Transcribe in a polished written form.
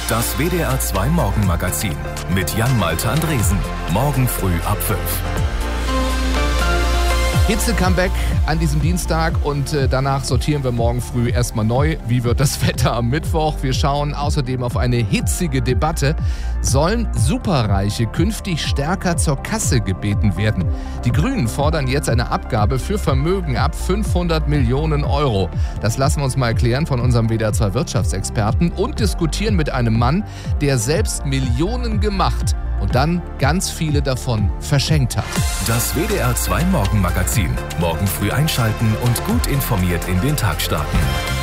Das WDR 2 Morgenmagazin mit Jan-Malte Andresen. Morgen früh ab 5. Hitze-Comeback an diesem Dienstag und danach sortieren wir morgen früh erstmal neu. Wie wird das Wetter am Mittwoch? Wir schauen außerdem auf eine hitzige Debatte. Sollen Superreiche künftig stärker zur Kasse gebeten werden? Die Grünen fordern jetzt eine Abgabe für Vermögen ab 500 Millionen Euro. Das lassen wir uns mal erklären von unserem WDR 2 Wirtschaftsexperten und diskutieren mit einem Mann, der selbst Millionen gemacht und dann ganz viele davon verschenkt hat. Das WDR 2 Morgenmagazin. Morgen früh einschalten und gut informiert in den Tag starten.